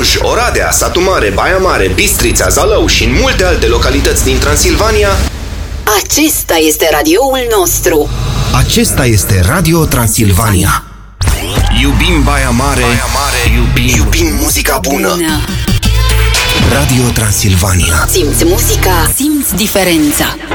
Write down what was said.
Cluj, Oradea, Satu Mare, Baia Mare, Bistrița, Zalău și în multe alte localități din Transilvania, acesta este radioul nostru. Acesta este Radio Transilvania. Iubim Baia Mare, iubim muzica bună. Radio Transilvania. Simți muzica, simți diferența.